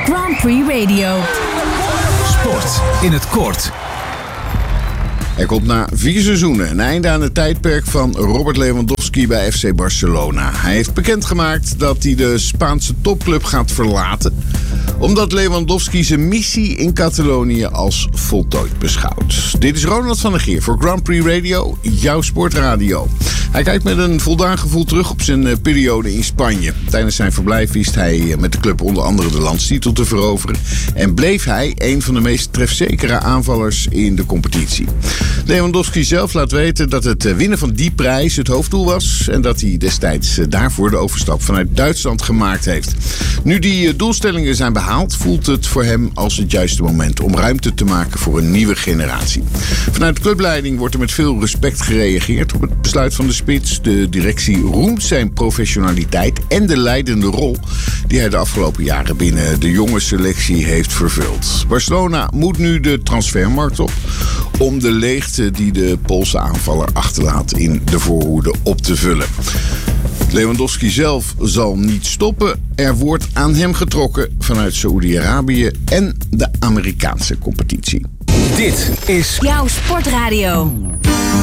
Grand Prix Radio. Sport in het kort. Er komt na 4 seizoenen een einde aan het tijdperk van Robert Lewandowski bij FC Barcelona. Hij heeft bekendgemaakt dat hij de Spaanse topclub gaat verlaten, omdat Lewandowski zijn missie in Catalonië als voltooid beschouwt. Dit is Ronald van der Geer voor Grand Prix Radio, jouw sportradio. Hij kijkt met een voldaan gevoel terug op zijn periode in Spanje. Tijdens zijn verblijf wist hij met de club onder andere de landstitel te veroveren en bleef hij een van de meest trefzekere aanvallers in de competitie. Lewandowski zelf laat weten dat het winnen van die prijs het hoofddoel was en dat hij destijds daarvoor de overstap vanuit Duitsland gemaakt heeft. Nu die doelstellingen zijn behaald, voelt het voor hem als het juiste moment om ruimte te maken voor een nieuwe generatie. Vanuit de clubleiding wordt er met veel respect gereageerd op het besluit van de spits. De directie roemt zijn professionaliteit en de leidende rol die hij de afgelopen jaren binnen de jonge selectie heeft vervuld. Barcelona moet nu de transfermarkt op om de leegte die de Poolse aanvaller achterlaat in de voorhoede op te vullen. Lewandowski zelf zal niet stoppen. Er wordt aan hem getrokken vanuit Saoedi-Arabië en de Amerikaanse competitie. Dit is Jouw sportradio.